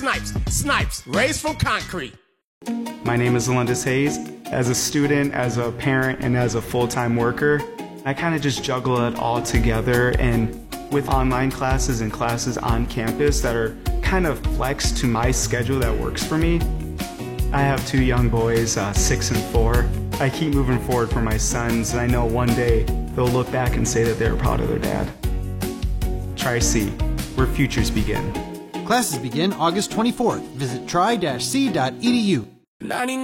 Snipes, raised from concrete. My name is Alundis Hayes. As a student, as a parent, and as a full-time worker, I kind of just juggle it all together, and with online classes and classes on campus that are kind of flexed to my schedule that works for me. I have two young boys, 6 and 4. I keep moving forward for my sons, and I know one day they'll look back and say that they're proud of their dad. Tri-C, where futures begin. Classes begin August 24th. Visit tri-c.edu.